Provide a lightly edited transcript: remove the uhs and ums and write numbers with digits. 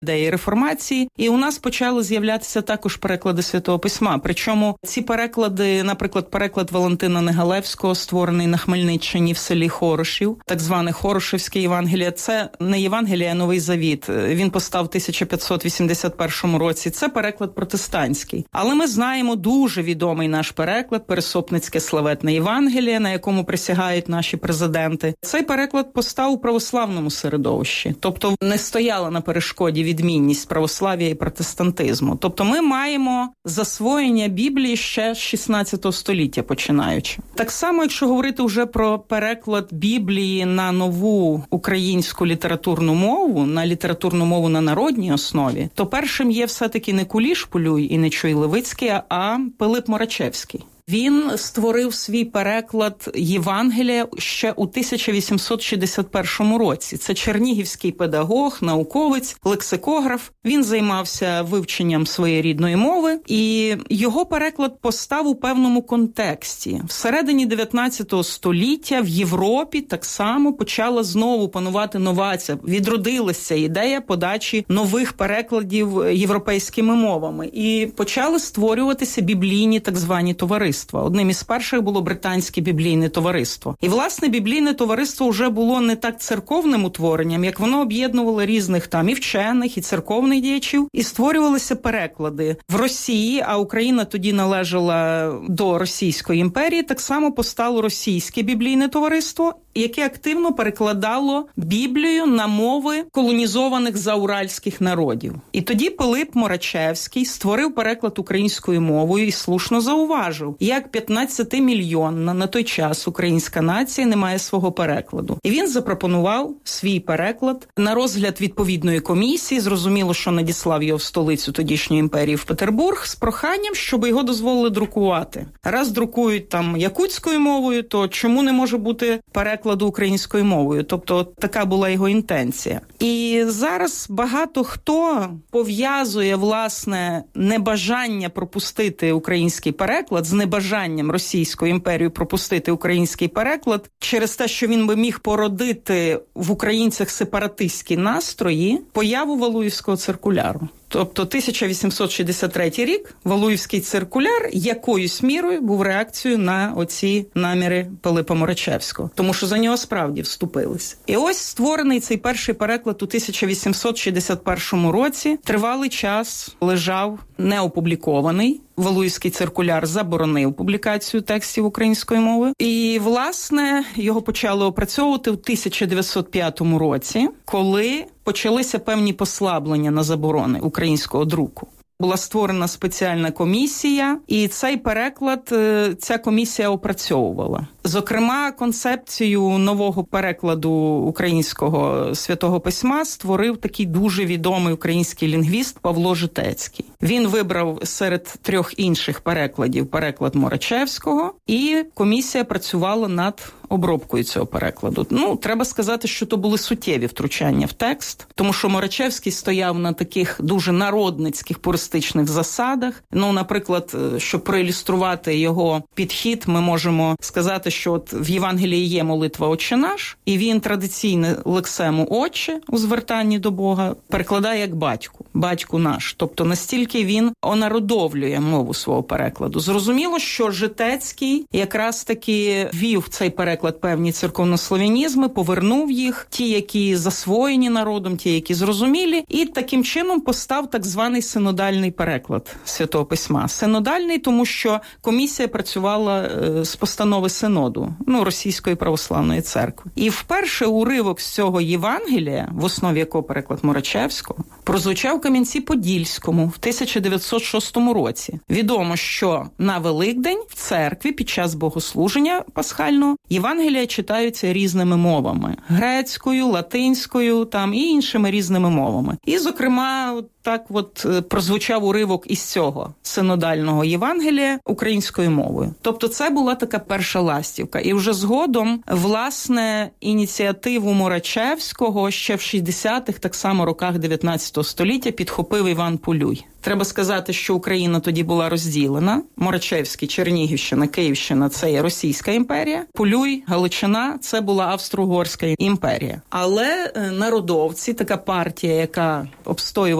ідеї реформації, і у нас почали з'являтися також переклади Святого Письма. Причому ці переклади, наприклад, переклад Валентина Негалевського, створений на Хмельниччині в селі Хорошів, так зване Хорошівське Євангеліє, це не Євангеліє, а Новий Завіт. Він постав в 1581 році. Це переклад протестантський. Але ми знаємо дуже відомий наш переклад Пересопницьке славетне Євангеліє, на якому присягають наші президенти. Цей переклад постав у православному середовищі. Тобто не стояла на перешкоді відмінність православ'я і протестантизму. Тобто ми маємо засвоєння Біблії ще з 16 століття починаючи. Так само, якщо говорити вже про переклад Біблії на нову українську літературну мову, на літературну мову на народній основі, то першим є все-таки не Куліш Полюй і не Чуй Левицький, а Пилип Морачевський. Він створив свій переклад Євангелія ще у 1861 році. Це чернігівський педагог, науковець, лексикограф. Він займався вивченням своєї рідної мови, і його переклад постав у певному контексті. Всередині 19 століття в Європі так само почала знову панувати новація. Відродилася ідея подачі нових перекладів європейськими мовами. І почали створюватися біблійні так звані товариства. Одним із перших було Британське біблійне товариство. І, власне, біблійне товариство вже було не так церковним утворенням, як воно об'єднувало різних там і вчених, і церковних діячів, і створювалися переклади. В Росії, а Україна тоді належала до Російської імперії, так само постало Російське біблійне товариство, яке активно перекладало Біблію на мови колонізованих зауральських народів. І тоді Пилип Морачевський створив переклад українською мовою і слушно зауважив, як 15-мільйонна на той час українська нація не має свого перекладу. І він запропонував свій переклад на розгляд відповідної комісії. Зрозуміло, що надіслав його в столицю тодішньої імперії в Петербург з проханням, щоб його дозволили друкувати. Раз друкують там якутською мовою, то чому не може бути перекладу українською мовою? Тобто така була його інтенція. І зараз багато хто пов'язує, власне, небажання пропустити український переклад з небажанням Російської імперії пропустити український переклад через те, що він би міг породити в українцях сепаратистські настрої, появу Валуївського циркуляру. Тобто 1863 рік Валуївський циркуляр якоюсь мірою був реакцією на оці наміри Пилипа Морачевського, тому що за нього справді вступились. І ось створений цей перший переклад у 1861 році, тривалий час лежав неопублікований. Валуївський циркуляр заборонив публікацію текстів української мови. І, власне, його почали опрацьовувати в 1905 році, коли почалися певні послаблення на заборони українського друку. Була створена спеціальна комісія, і цей переклад ця комісія опрацьовувала. Зокрема, концепцію нового перекладу українського Святого Письма створив такий дуже відомий український лінгвіст Павло Житецький. Він вибрав серед 3 інших перекладів переклад Морачевського, і комісія працювала над обробкою цього перекладу. Треба сказати, що то були суттєві втручання в текст, тому що Морачевський стояв на таких дуже народницьких пуристичних засадах. Наприклад, щоб проілюструвати його підхід, ми можемо сказати, що от в Євангелії є молитва «Отче наш», і він традиційне лексему «Отче» у звертанні до Бога перекладає як «батьку наш». Тобто настільки він онародовлює мову свого перекладу. Зрозуміло, що Житецький якраз таки ввів цей переклад певні церковнослов'янізми, повернув їх, ті, які засвоєні народом, ті, які зрозумілі, і таким чином постав так званий синодальний переклад Святого Письма. Синодальний, тому що комісія працювала з постанови синоду, Російської православної церкви. І вперше уривок з цього Євангелія, в основі якого переклад Морачевського, прозвучав в Кам'янці-Подільському в 1906 році. Відомо, що на Великдень в церкві під час богослуження пасхального Євангелія читаються різними мовами – грецькою, латинською, і іншими різними мовами. І, зокрема, так прозвучав уривок із цього синодального Євангелія українською мовою. Тобто це була така перша ластівка. І вже згодом, власне, ініціативу Морачевського ще в 60-х, так само роках 19 19 століття підхопив Іван Полюй. Треба сказати, що Україна тоді була розділена. Морачевський, Чернігівщина, Київщина – це є Російська імперія. Полюй, Галичина – це була Австро-Угорська імперія. Але народовці, така партія, яка обстоювала